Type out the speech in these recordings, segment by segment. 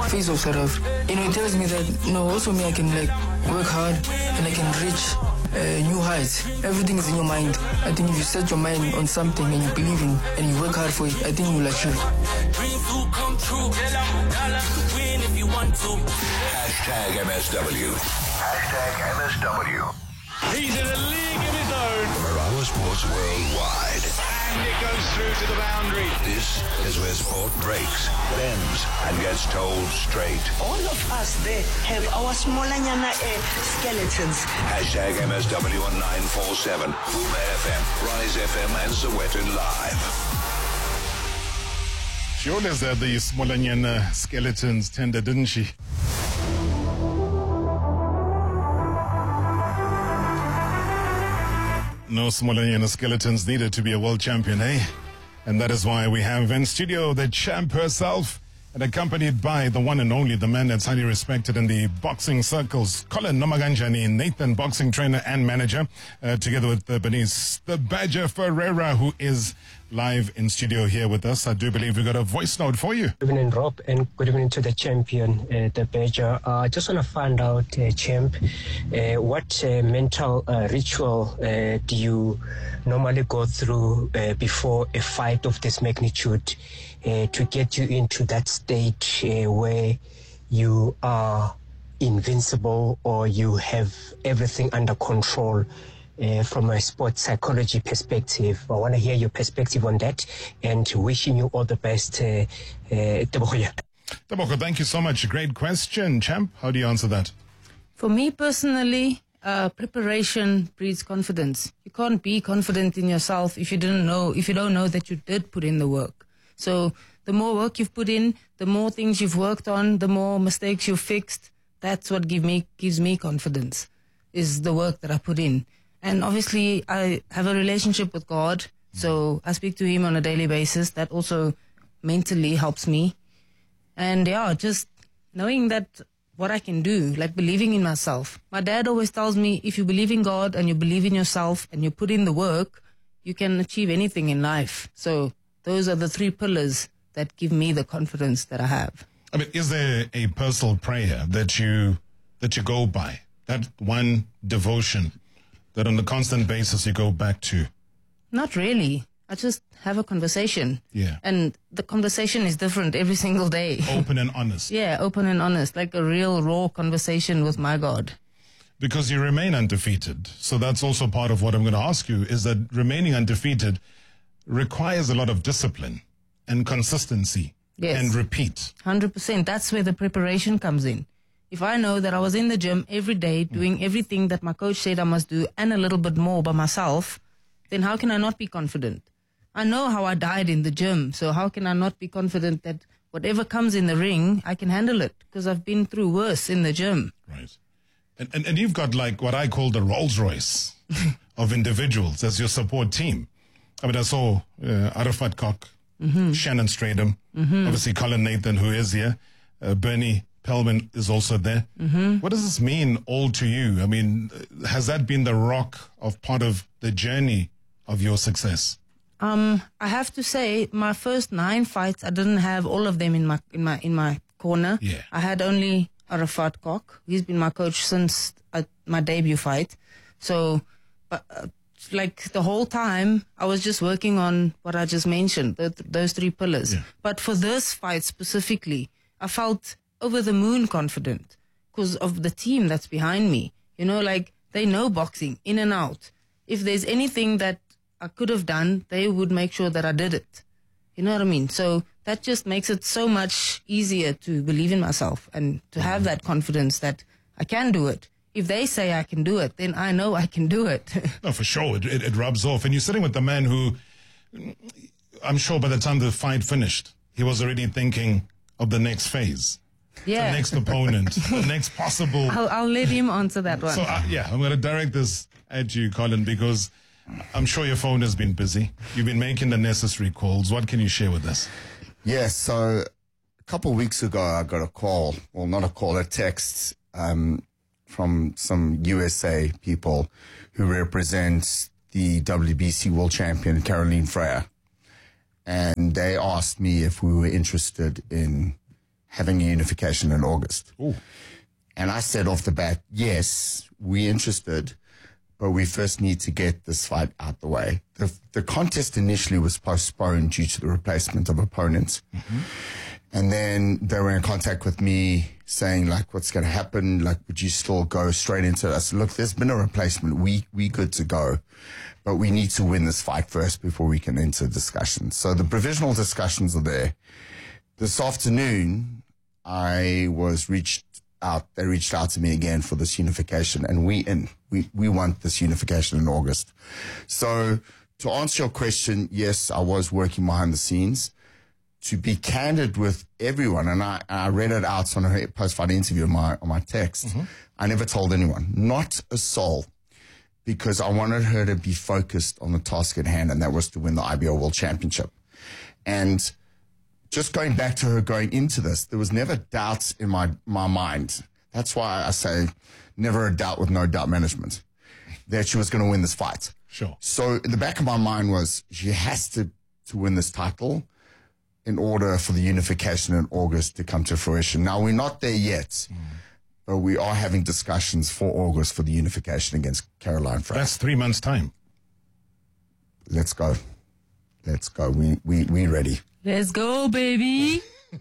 face of South Africa. It tells me that, also me, I can work hard and I can reach new heights. Everything is in your mind. I think if you set your mind on something and you believe in and you work hard for it, I think you will achieve it. Dreams do come true. Win if you want to. #MSW. #MSW. He's in a league of his own. Morales Sports Worldwide. And it goes through to the boundary. This is where sport breaks, bends, and gets told straight. All of us there have our smallanyana skeletons. #MSW on 947. Boom FM, Rise FM, and Sowetan Live. She always had the Smolanyana skeletons tender, didn't she? No Smolanyana skeletons needed to be a world champion, eh? And that is why we have in studio the champ herself, and accompanied by the one and only, the man that's highly respected in the boxing circles, Colin Nomaganjani, Nathan, boxing trainer and manager, together with Bernice, the Badger Ferreira, who is live in studio here with us. I do believe we got a voice note for you. Good evening, Rob, and good evening to the champion, the Badger. I just want to find out, champ, what mental ritual do you normally go through before a fight of this magnitude to get you into that state where you are invincible or you have everything under control? From a sports psychology perspective, I want to hear your perspective on that, and wishing you all the best, Tebogo. Tebogo, thank you so much. Great question, champ. How do you answer that? For me personally, preparation breeds confidence. You can't be confident in yourself if you don't know that you did put in the work. So the more work you've put in, the more things you've worked on, the more mistakes you've fixed. That's what gives me confidence, is the work that I put in. And obviously, I have a relationship with God, so I speak to Him on a daily basis. That also mentally helps me. And just knowing that what I can do, believing in myself. My dad always tells me, if you believe in God and you believe in yourself and you put in the work, you can achieve anything in life. So those are the three pillars that give me the confidence that I have. I mean, is there a personal prayer that you go by? That one devotion that on a constant basis you go back to? Not really. I just have a conversation. Yeah. And the conversation is different every single day. Open and honest. Yeah, open and honest, like a real raw conversation with my God. Because you remain undefeated. So that's also part of what I'm going to ask you, is that remaining undefeated requires a lot of discipline and consistency. Yes. And repeat. 100%. That's where the preparation comes in. If I know that I was in the gym every day doing everything that my coach said I must do and a little bit more by myself, then how can I not be confident? I know how I died in the gym, so how can I not be confident that whatever comes in the ring, I can handle it? Because I've been through worse in the gym. Right. And you've got what I call the Rolls Royce of individuals as your support team. I mean, I saw Arafat Kok, Shannon Stradham, obviously Colin Nathan, who is here, Bernie Pellman is also there. What does this mean all to you? I mean, has that been the rock of part of the journey of your success? I have to say, my first 9 fights, I didn't have all of them in my corner. Yeah. I had only Arafat Kok. He's been my coach since my debut fight. So, the whole time, I was just working on what I just mentioned, those three pillars. Yeah. But for this fight specifically, I felt over the moon confident because of the team that's behind me. They know boxing in and out. If there's anything that I could have done, they would make sure that I did it. You know what I mean? So that just makes it so much easier to believe in myself and to have that confidence that I can do it. If they say I can do it, then I know I can do it. No, for sure. It rubs off. And you're sitting with the man who, I'm sure by the time the fight finished, he was already thinking of the next phase. Yeah. The next opponent, the next possible. I'll let him answer that one. So, I'm going to direct this at you, Colin, because I'm sure your phone has been busy. You've been making the necessary calls. What can you share with us? Yes, so a couple of weeks ago, I got a call, well, not a call, a text from some USA people who represent the WBC world champion, Caroline Freire. And they asked me if we were interested in having a unification in August. Ooh. And I said off the bat, yes, we're interested, but we first need to get this fight out the way. The contest initially was postponed due to the replacement of opponents. Mm-hmm. And then they were in contact with me saying, like, what's going to happen? Like, would you still go straight into it? I said, look, there's been a replacement. We good to go, but we need to win this fight first before we can enter discussions. So the provisional discussions are there. This afternoon, I was reached out. They reached out to me again for this unification, and we want this unification in August. So to answer your question, yes, I was working behind the scenes. To be candid with everyone, and I read it out on a post-fight interview on my text, mm-hmm. I never told anyone, not a soul, because I wanted her to be focused on the task at hand, and that was to win the IBO World Championship. And just going back to her going into this, there was never doubts in my mind. That's why I say never a doubt with no doubt management, that she was going to win this fight. Sure. So in the back of my mind was she has to win this title in order for the unification in August to come to fruition. Now, we're not there yet, but we are having discussions for August for the unification against Caroline Frey. That's 3 months' time. Let's go. Let's go. We ready. Let's go, baby.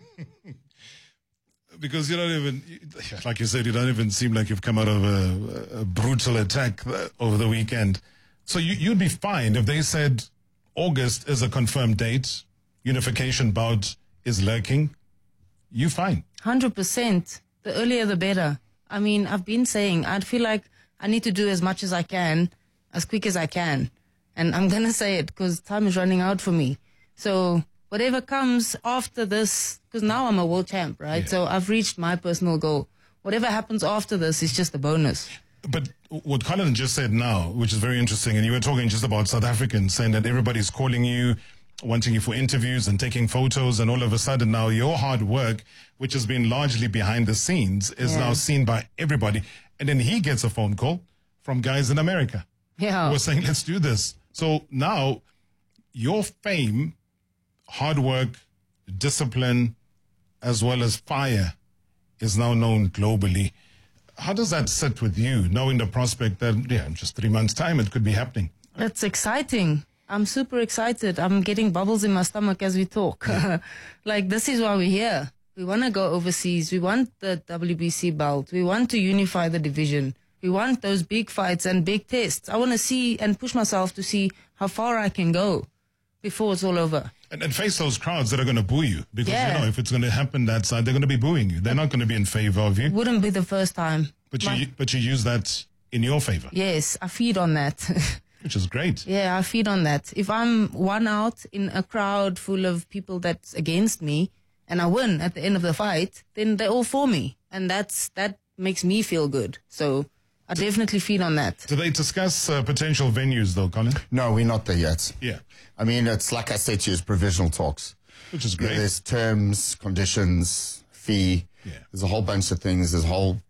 Because you don't even, like you said, you don't even seem like you've come out of a brutal attack over the weekend. So you'd be fine if they said August is a confirmed date, unification bout is lurking. You fine. 100%. The earlier the better. I mean, I've been saying, I'd feel like I need to do as much as I can, as quick as I can. And I'm going to say it because time is running out for me. So whatever comes after this, because now I'm a world champ, right? Yeah. So I've reached my personal goal. Whatever happens after this is just a bonus. But what Colin just said now, which is very interesting, and you were talking just about South Africans, saying that everybody's calling you, wanting you for interviews and taking photos, and all of a sudden now your hard work, which has been largely behind the scenes, is now seen by everybody. And then he gets a phone call from guys in America who are saying, let's do this. So now your fame, hard work, discipline, as well as fire is now known globally. How does that sit with you, knowing the prospect that, in just 3 months' time, it could be happening? It's exciting. I'm super excited. I'm getting bubbles in my stomach as we talk. Like, this is why we're here. We want to go overseas. We want the WBC belt. We want to unify the division. We want those big fights and big tests. I want to see and push myself to see how far I can go before it's all over. And face those crowds that are going to boo you. Because, if it's going to happen that side, they're going to be booing you. They're not going to be in favor of you. Wouldn't be the first time. But you use that in your favor. Yes, I feed on that. Which is great. Yeah, I feed on that. If I'm one out in a crowd full of people that's against me and I win at the end of the fight, then they're all for me. And that makes me feel good. So I definitely feed on that. Do they discuss potential venues though, Colin? No, we're not there yet. Yeah. I mean, it's like I said to you, it's provisional talks. Which is great. There's terms, conditions, fee. Yeah. There's a whole bunch of things. There's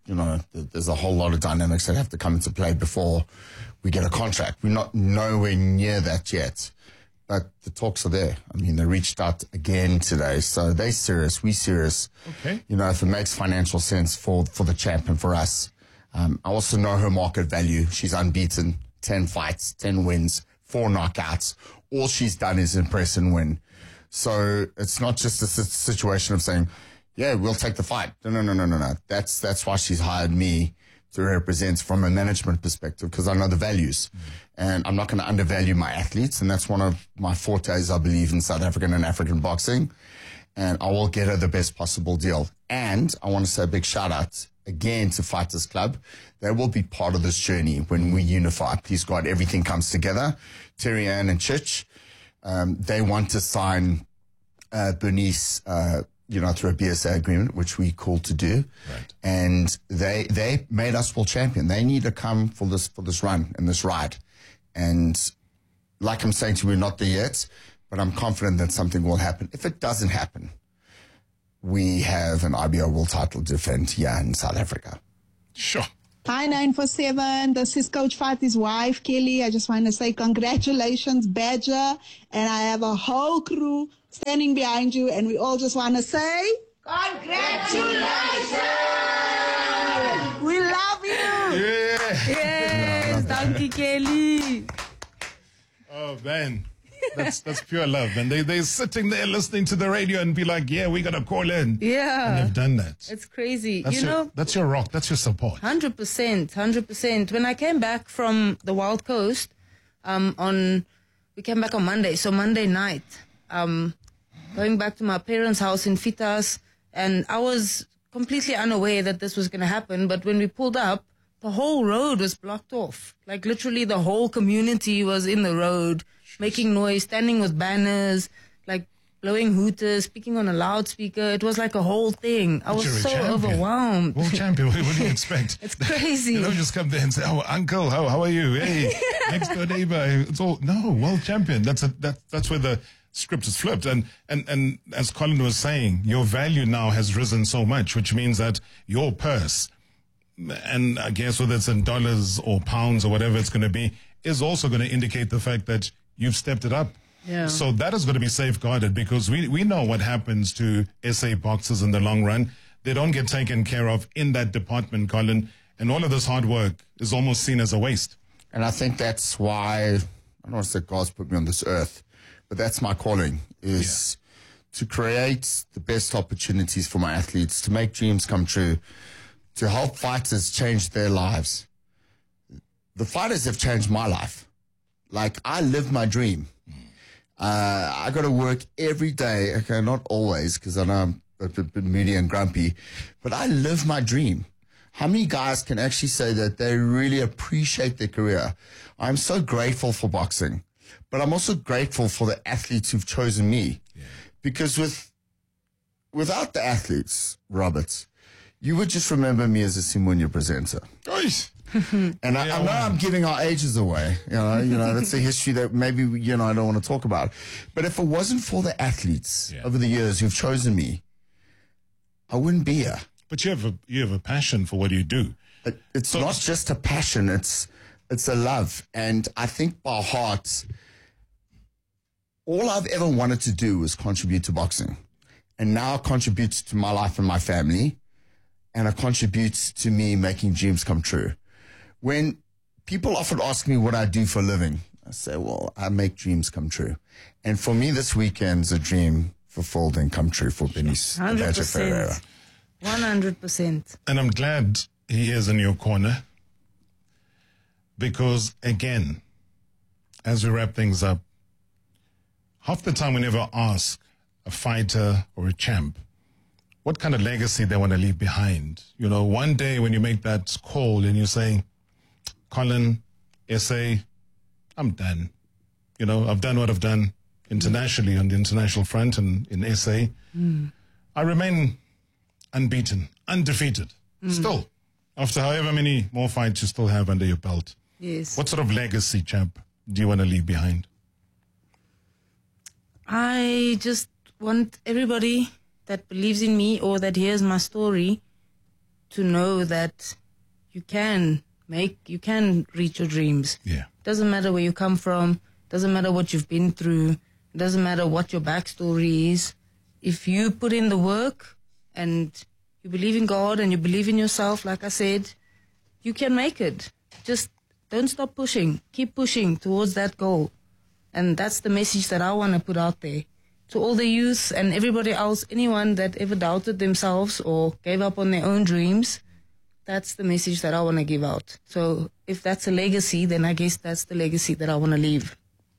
a whole lot of dynamics that have to come into play before we get a contract. We're not nowhere near that yet, but the talks are there. I mean, they reached out again today, so they're serious. We serious. Okay. If it makes financial sense for the champ and for us. I also know her market value. She's unbeaten, 10 fights, 10 wins, 4 knockouts. All she's done is impress and win. So it's not just a situation of saying, yeah, we'll take the fight. No. That's why she's hired me to represent from a management perspective, because I know the values. And I'm not going to undervalue my athletes. And that's one of my fortes, I believe, in South African and African boxing. And I will get her the best possible deal. And I want to say a big shout out again to Fighters Club. They will be part of this journey when we unify. Please God, everything comes together. Terry Ann and Chich, they want to sign Bernice, through a BSA agreement, which we called to do. Right. And they made us world champion. They need to come for this run and this ride. And like I'm saying to you, we're not there yet, but I'm confident that something will happen. If it doesn't happen, we have an IBO world title to defend here in South Africa. Sure. Hi, 947. This is Coach Fatih's wife, Kelly. I just want to say congratulations, Badger. And I have a whole crew standing behind you. And we all just want to say Congratulations! We love you! Yeah. Yes, Donkey Kelly. Oh, man. That's pure love. And they're sitting there listening to the radio and be like, yeah, we got to call in. Yeah. And they've done that. It's crazy. That's your rock. That's your support. 100%. When I came back from the Wild Coast, we came back on Monday. So Monday night, going back to my parents' house in Fitas, and I was completely unaware that this was going to happen. But when we pulled up, the whole road was blocked off. Like literally the whole community was in the road, making noise, standing with banners, like blowing hooters, speaking on a loudspeaker. It was like a whole thing. I was so overwhelmed. World champion, what do you expect? It's crazy. You don't just come there and say, oh, uncle, how are you? Hey, next door neighbor. It's all, no, world champion. That's where the script is flipped. And as Colin was saying, your value now has risen so much, which means that your purse, and I guess whether it's in dollars or pounds or whatever it's going to be, is also going to indicate the fact that you've stepped it up. Yeah. So that is going to be safeguarded, because we know what happens to SA boxers in the long run. They don't get taken care of in that department, Colin, and all of this hard work is almost seen as a waste. And I think that's why, I don't want to say God's put me on this earth, but that's my calling, is to create the best opportunities for my athletes, to make dreams come true, to help fighters change their lives. The fighters have changed my life. Like, I live my dream. I got to work every day. Okay, not always, because I know I'm a bit moody and grumpy, but I live my dream. How many guys can actually say that they really appreciate their career? I'm so grateful for boxing, but I'm also grateful for the athletes who've chosen me. Yeah. Because without the athletes, Robert, you would just remember me as a Simunya presenter. Nice. And I know I'm giving our ages away. You know, that's a history that maybe I don't want to talk about. But if it wasn't for the athletes over the years who've chosen me, I wouldn't be here. But you have a passion for what you do. It's not just a passion; it's a love. And I think by heart, all I've ever wanted to do was contribute to boxing, and now it contributes to my life and my family, and it contributes to me making dreams come true. When people often ask me what I do for a living, I say, well, I make dreams come true. And for me, this weekend's a dream fulfilled and come true for Benny 100%. 100%. And I'm glad he is in your corner, because, again, as we wrap things up, half the time we never ask a fighter or a champ what kind of legacy they want to leave behind. You know, one day when you make that call and you're saying, Colin, SA, I'm done. You know, I've done what I've done internationally on the international front and in SA. I remain unbeaten, undefeated, still, after however many more fights you still have under your belt. Yes. What sort of legacy, champ, do you want to leave behind? I just want everybody that believes in me or that hears my story to know that you can reach your dreams. Yeah. Doesn't matter where you come from, doesn't matter what you've been through, doesn't matter what your backstory is. If you put in the work and you believe in God and you believe in yourself, like I said, you can make it. Just don't stop pushing. Keep pushing towards that goal. And that's the message that I want to put out there. To all the youth and everybody else, anyone that ever doubted themselves or gave up on their own dreams, that's the message that I want to give out. So if that's a legacy, then I guess that's the legacy that I want to leave.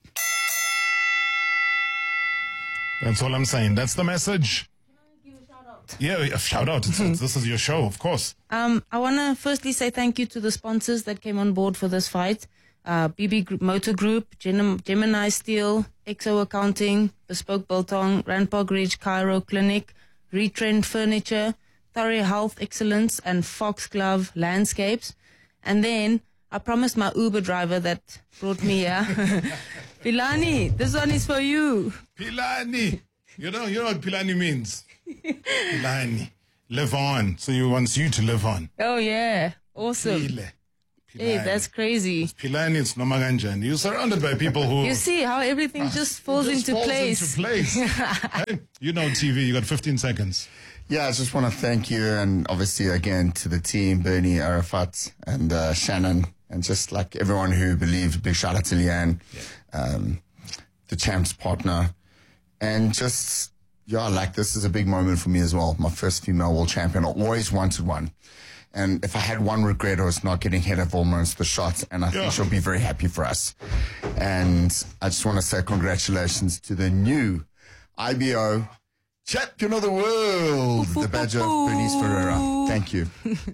That's all I'm saying. That's the message. Can I give a shout out? Yeah, a shout out. This is your show, of course. I want to firstly say thank you to the sponsors that came on board for this fight. BB Motor Group, Gemini Steel, XO Accounting, Bespoke Biltong, Randpark Ridge Cairo Clinic, Retrend Furniture, Thorough Health Excellence, and Foxglove Landscapes. And then I promised my Uber driver that brought me here, Pilani, this one is for you. Pilani. You know what Pilani means? Pilani. Live on. So he wants you to live on. Oh, yeah. Awesome. Pilani. Hey, that's crazy. Pilani, it's Nomaganjan. You're surrounded by people who... You see how everything just falls into place. Hey, you know TV, you got 15 seconds. Yeah, I just want to thank you, and obviously again to the team, Bernie, Arafat, and Shannon, and just like everyone who believed. Big shout out to Leanne, the champ's partner, and just like this is a big moment for me as well. My first female world champion. I always wanted one, and if I had one regret, it was not getting hit of almost the shots, and I think she'll be very happy for us. And I just want to say congratulations to the new IBO Champion of the World, the Badger Bernice Ferreira. Thank you.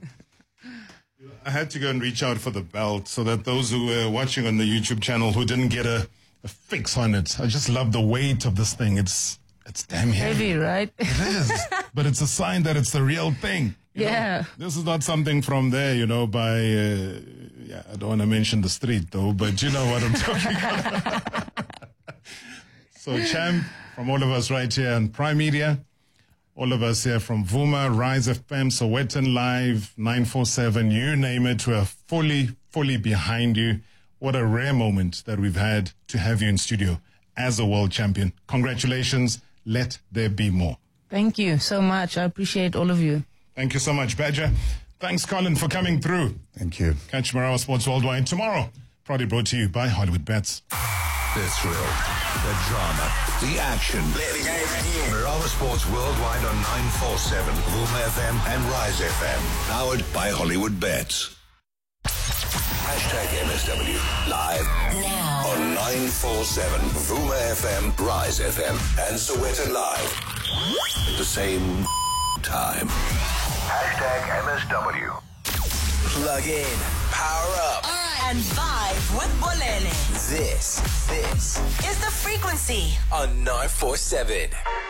I had to go and reach out for the belt so that those who were watching on the YouTube channel who didn't get a fix on it, I just love the weight of this thing. It's damn heavy, right? It is, but it's a sign that it's the real thing. You know, this is not something from there, by, I don't want to mention the street though, but you know what I'm talking about. So champ, from all of us right here on Prime Media, all of us here from Vuma, Rise FM, Sowetan Live, 947, you name it, we're fully behind you. What a rare moment that we've had to have you in studio as a world champion. Congratulations. Let there be more. Thank you so much. I appreciate all of you. Thank you so much, Badger. Thanks, Colin, for coming through. Thank you. Catch Marawa Sports Worldwide tomorrow. Proudly brought to you by Hollywood Bets. The thrill, the drama, the action. Marawa Sports Worldwide on 947, Vuma FM and Rise FM. Powered by Hollywood Bets. #MSW live now on 947 Vuma FM, Rise FM, and Sowetan Live at the same time. #MSW. Plug in, power up, and vibe with Bolele. This is the frequency on 947.